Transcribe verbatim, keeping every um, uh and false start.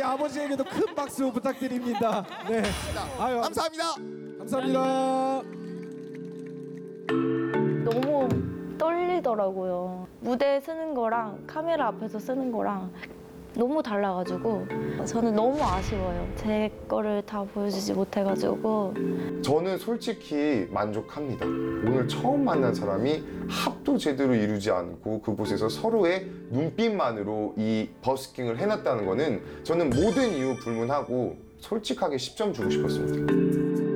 아버지에게도 큰 박수 부탁드립니다. 네. 아유, 감사합니다. 감사합니다. 너무 떨리더라고요. 무대에 쓰는 거랑 카메라 앞에서 쓰는 거랑 너무 달라가지고 저는 너무 아쉬워요. 제 거를 다 보여주지 못해가지고. 저는 솔직히 만족합니다. 오늘 처음 만난 사람이 합도 제대로 이루지 않고 그곳에서 서로의 눈빛만으로 이 버스킹을 해놨다는 거는 저는 모든 이유 불문하고 솔직하게 십 점 주고 싶었습니다.